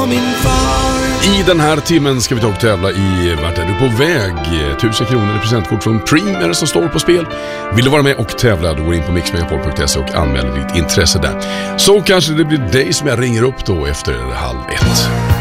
min far. I den här timmen ska vi ta och tävla i Vart är du på väg? 1000 kronor i presentkort från Preem är det som står på spel. Vill du vara med och tävla, då går in på mixmegapol.se och anmäler ditt intresse där. Så kanske det blir dig som jag ringer upp då efter 12:30.